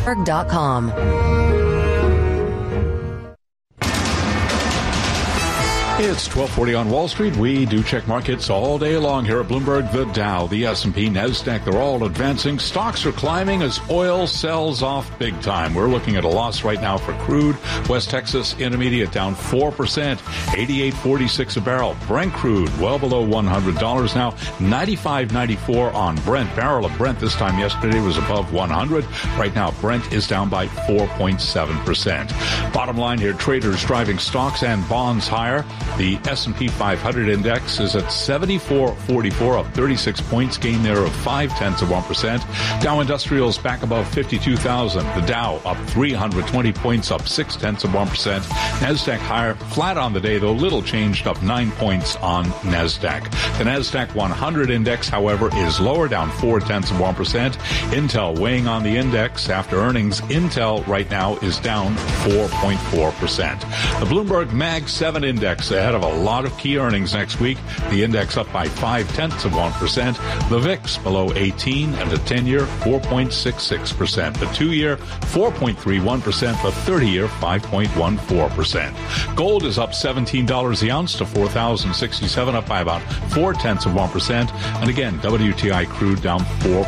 Bloomberg.com. It's 12:40 on Wall Street. We do check markets all day long here at Bloomberg. The Dow, the S&P, NASDAQ, they're all advancing. Stocks are climbing as oil sells off big time. We're looking at a loss right now for crude. West Texas Intermediate down 4%, 88.46 a barrel. Brent crude well below $100 now, 95.94 on Brent. Barrel of Brent this time yesterday was above 100. Right now, Brent is down by 4.7%. Bottom line here, traders driving stocks and bonds higher. The S&P 500 index is at 74.44, up 36 points, gain there of 0.5%. Dow Industrials back above 52,000. The Dow up 320 points, up 0.6%. NASDAQ higher, flat on the day, though little changed, up 9 points on NASDAQ. The NASDAQ 100 index, however, is lower, down 0.4%. Intel weighing on the index after earnings. Intel right now is down 4.4%. The Bloomberg Mag 7 index ahead of a lot of key earnings next week. The index up by 0.5%. The VIX below 18, and the 10-year 4.66%. The 2-year 4.31%. The 30-year 5.14%. Gold is up $17 the ounce to $4,067, up by about 0.4%. And again, WTI crude down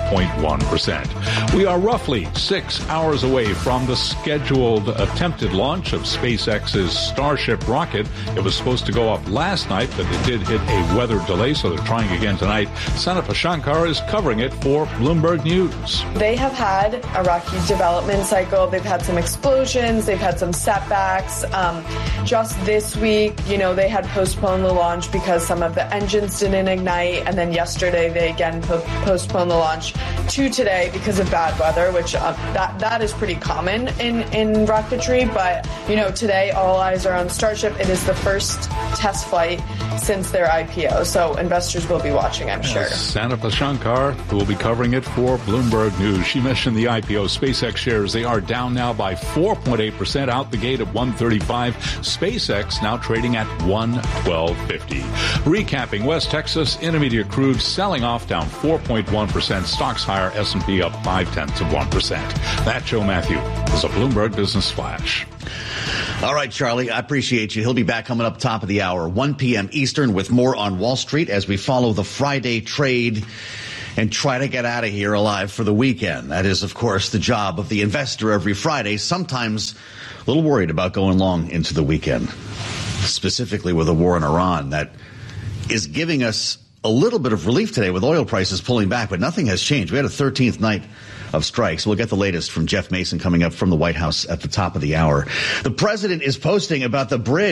4.1%. We are roughly 6 hours away from the scheduled attempted launch of SpaceX's Starship rocket. It was supposed to go up last night, but it did hit a weather delay, so they're trying again tonight. Sanapa Shankar is covering it for Bloomberg News. They have had a rocky development cycle. They've had some explosions. They've had some setbacks. Just this week, they had postponed the launch because some of the engines didn't ignite. And then yesterday, they again postponed the launch to today because of bad weather, which that is pretty common in rocketry. But, today all eyes are on Starship. It is the first test flight since their IPO. So investors will be watching, I'm sure. Sanapa Shankar, who will be covering it for Bloomberg News. She mentioned the IPO. SpaceX shares, they are down now by 4.8%, out the gate at 135. SpaceX now trading at 112.50. Recapping, West Texas Intermediate crude selling off, down 4.1%. Stocks higher, S&P up 0.5%. That, Joe Matthew, is a Bloomberg Business Flash. All right, Charlie, I appreciate you. He'll be back coming up top of the hour, 1 p.m. Eastern, with more on Wall Street as we follow the Friday trade and try to get out of here alive for the weekend. That is, of course, the job of the investor every Friday, sometimes a little worried about going long into the weekend, specifically with the war in Iran that is giving us a little bit of relief today with oil prices pulling back, but nothing has changed. We had a 13th night of strikes. We'll get the latest from Jeff Mason coming up from the White House at the top of the hour. The president is posting about the bridge